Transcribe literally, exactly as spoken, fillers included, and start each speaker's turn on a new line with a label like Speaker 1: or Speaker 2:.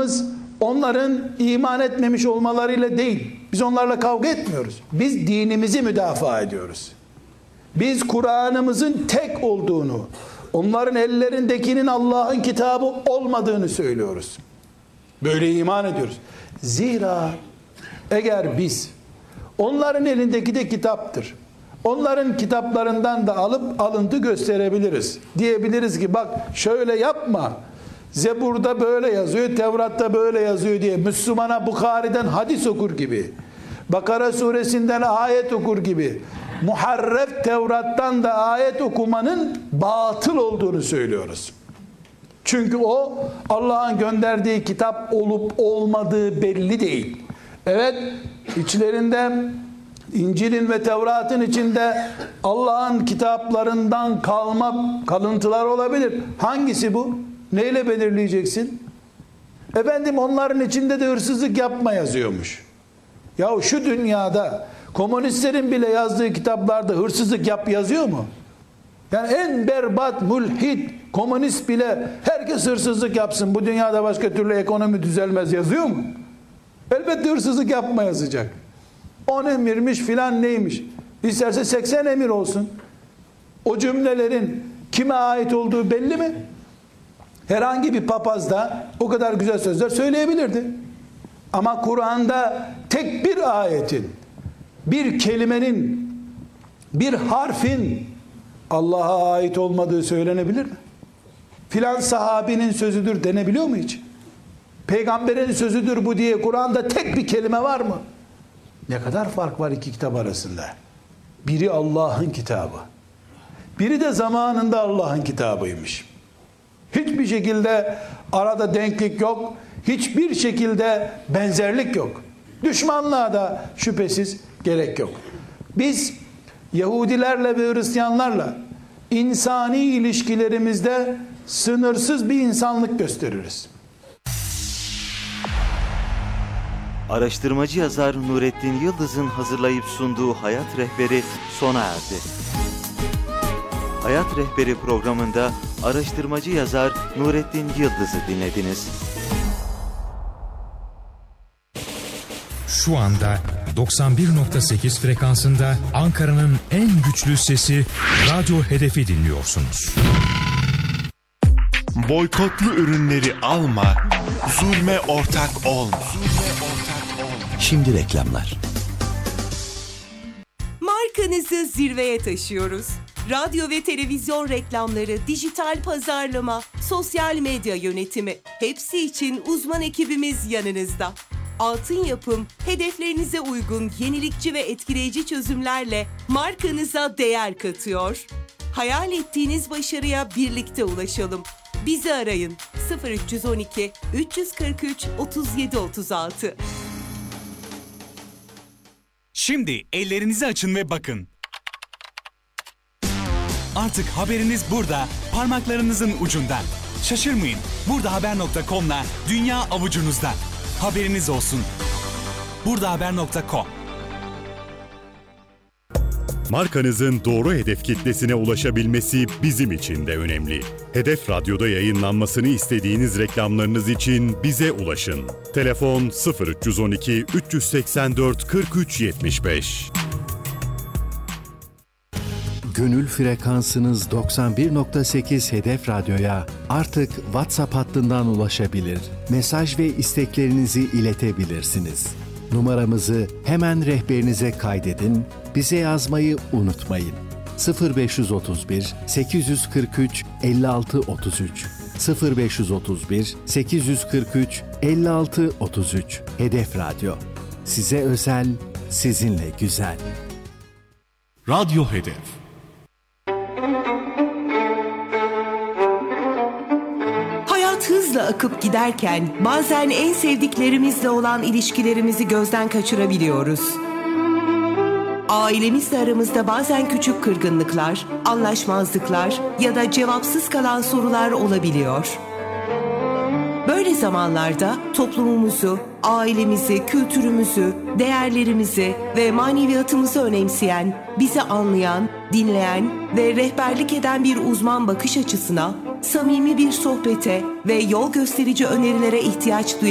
Speaker 1: kavgamız onların iman etmemiş olmalarıyla değil. Biz onlarla kavga etmiyoruz. Biz dinimizi müdafaa ediyoruz. Biz Kur'an'ımızın tek olduğunu, onların ellerindekinin Allah'ın kitabı olmadığını söylüyoruz. Böyle iman ediyoruz. Zira eğer biz onların elindeki de kitaptır, onların kitaplarından da alıp alıntı gösterebiliriz. Diyebiliriz ki bak şöyle yapma, Zebur'da böyle yazıyor, Tevrat'ta böyle yazıyor diye Müslümana Bukhari'den hadis okur gibi, Bakara suresinden ayet okur gibi, muharref Tevrat'tan da ayet okumanın batıl olduğunu söylüyoruz. Çünkü o Allah'ın gönderdiği kitap olup olmadığı belli değil. Evet, içlerinde İncil'in ve Tevrat'ın içinde Allah'ın kitaplarından kalma kalıntılar olabilir. Hangisi bu? Neyle belirleyeceksin? Efendim onların içinde de hırsızlık yapma yazıyormuş. Ya şu dünyada komünistlerin bile yazdığı kitaplarda hırsızlık yap yazıyor mu? Yani en berbat mülhit komünist bile herkes hırsızlık yapsın, bu dünyada başka türlü ekonomi düzelmez yazıyor mu? Elbette hırsızlık yapma yazacak. on emirmiş filan neymiş? İsterse seksen emir olsun. O cümlelerin kime ait olduğu belli mi? Herhangi bir papaz da o kadar güzel sözler söyleyebilirdi. Ama Kur'an'da tek bir ayetin, bir kelimenin, bir harfin Allah'a ait olmadığı söylenebilir mi? Filan sahabinin sözüdür denebiliyor mu hiç? Peygamberin sözüdür bu diye Kur'an'da tek bir kelime var mı? Ne kadar fark var iki kitap arasında? Biri Allah'ın kitabı, biri de zamanında Allah'ın kitabıymış. Hiçbir şekilde arada denklik yok, hiçbir şekilde benzerlik yok. Düşmanlığa da şüphesiz gerek yok. Biz Yahudilerle ve Hristiyanlarla insani ilişkilerimizde sınırsız bir insanlık gösteririz.
Speaker 2: Araştırmacı yazar Nurettin Yıldız'ın hazırlayıp sunduğu Hayat Rehberi sona erdi. Hayat Rehberi programında araştırmacı yazar Nurettin Yıldız'ı dinlediniz.
Speaker 3: Şu anda doksan bir nokta sekiz frekansında Ankara'nın en güçlü sesi Radyo Hedef'i dinliyorsunuz.
Speaker 4: Boykotlu ürünleri alma, zulme ortak olma.
Speaker 5: Şimdi reklamlar.
Speaker 6: Markanızı zirveye taşıyoruz. Radyo ve televizyon reklamları, dijital pazarlama, sosyal medya yönetimi, hepsi için uzman ekibimiz yanınızda. Altın Yapım, hedeflerinize uygun yenilikçi ve etkileyici çözümlerle markanıza değer katıyor. Hayal ettiğiniz başarıya birlikte ulaşalım. Bizi arayın sıfır üç on iki üç kırk üç otuz yedi otuz altı.
Speaker 7: Şimdi ellerinizi açın ve bakın. Artık haberiniz burada, parmaklarınızın ucunda. Şaşırmayın, burdahaber nokta com'la dünya avucunuzda. Haberiniz olsun. burdahaber nokta com.
Speaker 8: Markanızın doğru hedef kitlesine ulaşabilmesi bizim için de önemli. Hedef Radyo'da yayınlanmasını istediğiniz reklamlarınız için bize ulaşın. Telefon sıfır üç on iki üç seksen dört kırk üç yetmiş beş.
Speaker 5: Gönül frekansınız doksan bir nokta sekiz Hedef Radyo'ya artık WhatsApp hattından ulaşabilir, mesaj ve isteklerinizi iletebilirsiniz. Numaramızı hemen rehberinize kaydedin, bize yazmayı unutmayın. sıfır beş otuz bir sekiz kırk üç elli altı otuz üç sıfır beş otuz bir sekiz kırk üç elli altı otuz üç Hedef Radyo. Size özel, sizinle güzel.
Speaker 4: Radyo Hedef.
Speaker 6: Hayat hızla akıp giderken bazen en sevdiklerimizle olan ilişkilerimizi gözden kaçırabiliyoruz. Ailemizle aramızda bazen küçük kırgınlıklar, anlaşmazlıklar ya da cevapsız kalan sorular olabiliyor. Böyle zamanlarda toplumumuzu, ailemizi, kültürümüzü, değerlerimizi ve maneviyatımızı önemseyen, bizi anlayan, dinleyen ve rehberlik eden bir uzman bakış açısına, samimi bir sohbete ve yol gösterici önerilere ihtiyaç duyuyoruz.